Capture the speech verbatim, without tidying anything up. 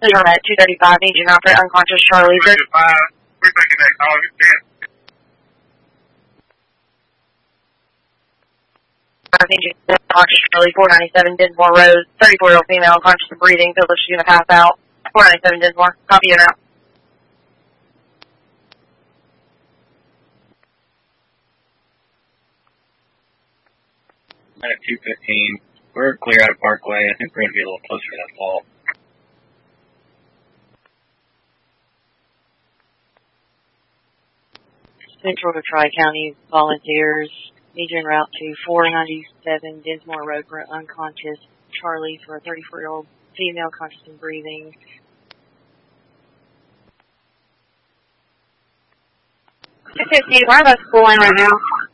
You're at two thirty-five, agent operator, unconscious Charlie. two thirty-five, we're taking that call. Agent unconscious Charlie, four ninety-seven Dinsmore Road, thirty-four-year-old female, unconscious and breathing, feels like she's going to pass out. four ninety-seven Dinsmore, copy you now. At two fifteen, we're clear out of Parkway. I think we're going to be a little closer to that fall. Central to Tri-County volunteers, agent route to four ninety-seven Dinsmore Road for unconscious Charlie for a thirty-four-year-old female, conscious and breathing. two fifty, where are those pulling right now?